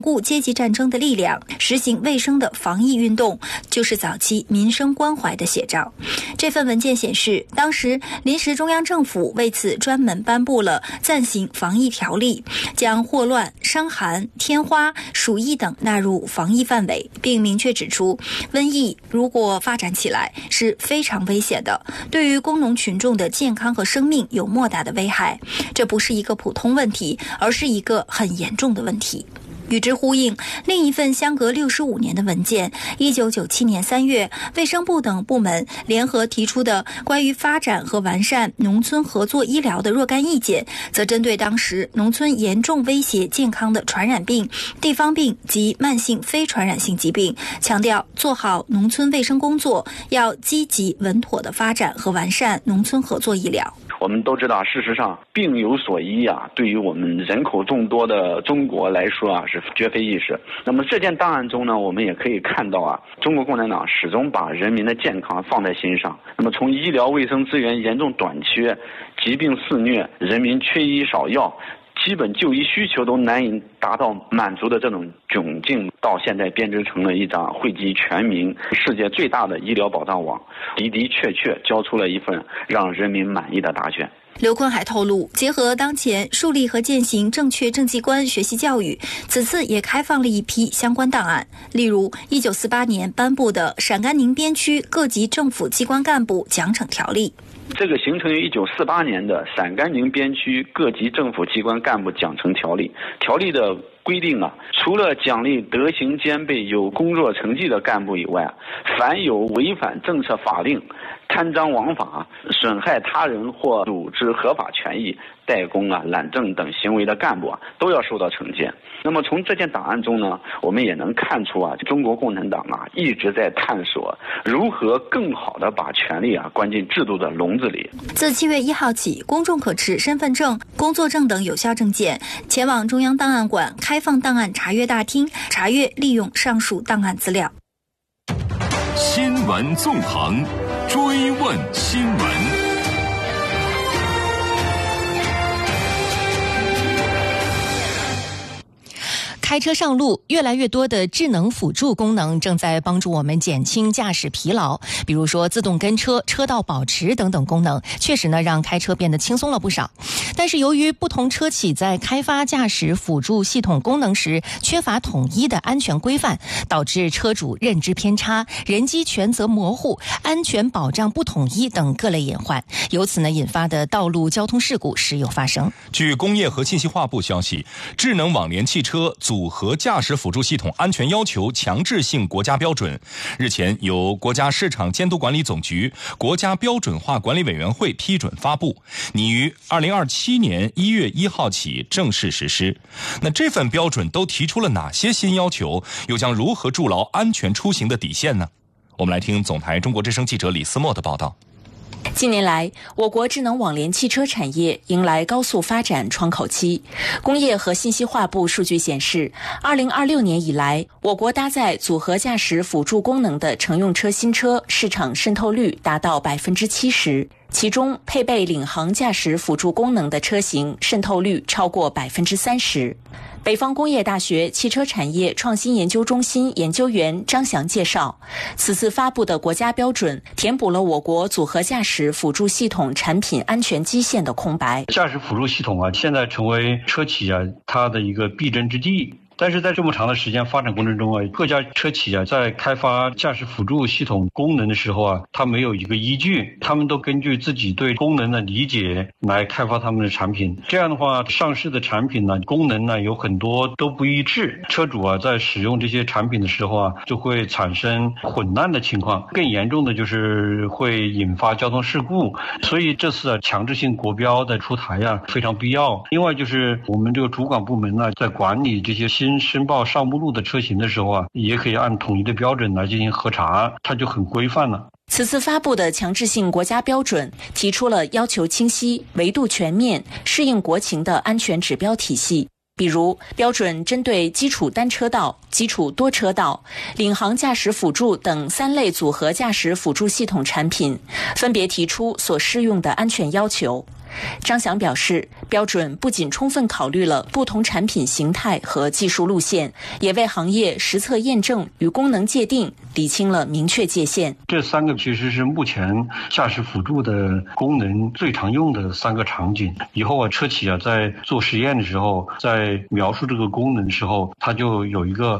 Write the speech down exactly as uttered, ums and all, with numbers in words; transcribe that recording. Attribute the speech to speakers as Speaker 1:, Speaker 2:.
Speaker 1: 固阶级战争的力量，实行卫生的防疫运动，就是早期民生关怀的写照。这份文件显示，当时临时中央政府为此专门颁布了暂行防疫条例，将霍乱、伤寒、天花、鼠疫等纳入防疫范围，并明确指出，瘟疫如果发展起来是非常危险的，对于工农群众的健康和生命有莫大的危害。这不是一个普通问题，而是一个很严重的问题。与之呼应，另一份相隔六十五年的文件，一九九七年三月，卫生部等部门联合提出的关于发展和完善农村合作医疗的若干意见，则针对当时农村严重威胁健康的传染病、地方病及慢性非传染性疾病，强调做好农村卫生工作，要积极稳妥地发展和完善农村合作医疗。
Speaker 2: 我们都知道，事实上病有所医啊，对于我们人口众多的中国来说啊，是绝非易事。那么这件档案中呢，我们也可以看到啊，中国共产党始终把人民的健康放在心上。那么从医疗卫生资源严重短缺、疾病肆虐、人民缺医少药，基本就医需求都难以达到满足的这种窘境，到现在编织成了一张惠及全民、世界最大的医疗保障网，的的确确交出了一份让人民满意的答卷。
Speaker 1: 刘坤还透露，结合当前树立和践行正确政绩观学习教育，此次也开放了一批相关档案，例如一九四八年颁布的《陕甘宁边区各级政府机关干部奖惩条例》。
Speaker 2: 这个形成于一九四八年的《陕甘宁边区各级政府机关干部奖惩条例》，条例的规定啊，除了奖励德行兼备、有工作成绩的干部以外，凡有违反政策法令、贪赃枉法、损害他人或组织合法权益、怠工啊、懒政等行为的干部啊，都要受到惩戒。那么从这件档案中呢，我们也能看出啊，中国共产党啊一直在探索如何更好地把权力啊关进制度的笼子里。
Speaker 1: 自七月一号起，公众可持身份证、工作证等有效证件前往中央档案馆开放档案查阅大厅，查阅利用上述档案资料。
Speaker 3: 新闻纵横，追问新闻。
Speaker 4: 开车上路，越来越多的智能辅助功能正在帮助我们减轻驾驶疲劳，比如说自动跟车、车道保持等等功能，确实呢让开车变得轻松了不少。但是由于不同车企在开发驾驶辅助系统功能时缺乏统一的安全规范，导致车主认知偏差、人机权责模糊、安全保障不统一等各类隐患，由此呢引发的道路交通事故时有发生。
Speaker 5: 据工业和信息化部消息，智能网联汽车组合驾驶辅助系统安全要求强制性国家标准日前由国家市场监督管理总局国家标准化管理委员会批准发布，拟于二零二七年一月一号起正式实施。那这份标准都提出了哪些新要求，又将如何筑牢安全出行的底线呢？我们来听总台中国之声记者李思墨的报道。
Speaker 6: 近年来，我国智能网联汽车产业迎来高速发展窗口期。工业和信息化部数据显示，二零二六年以来，我国搭载组合驾驶辅助功能的乘用车新车市场渗透率达到百分之七十。其中配备领航驾驶辅助功能的车型渗透率超过百分之三十。北方工业大学汽车产业创新研究中心研究员张翔介绍，此次发布的国家标准填补了我国组合驾驶辅助系统产品安全基线的空白。
Speaker 7: 驾驶辅助系统啊，现在成为车企啊它的一个必争之地。但是在这么长的时间发展过程中啊，各家车企啊在开发驾驶辅助系统功能的时候啊，它没有一个依据，他们都根据自己对功能的理解来开发他们的产品。这样的话，上市的产品呢，功能呢有很多都不一致，车主啊在使用这些产品的时候啊，就会产生混乱的情况。更严重的就是会引发交通事故。所以这次啊强制性国标的出台啊非常必要。另外就是我们这个主管部门呢，在管理这些新申报上目录的车型的时候啊，也可以按统一的标准来进行核查，它就很规范了。
Speaker 6: 此次发布的强制性国家标准提出了要求清晰、维度全面、适应国情的安全指标体系。比如，标准针对基础单车道、基础多车道、领航驾驶辅助等三类组合驾驶辅助系统产品，分别提出所适用的安全要求。 张翔表示，标准不仅充分考虑了不同产品形态和技术路线，也为行业实测验证与功能界定理清了明确界限。
Speaker 7: 这三个其实是目前驾驶辅助的功能最常用的三个场景。以后啊，车企啊在做实验的时候，在描述这个功能的时候，它就有一个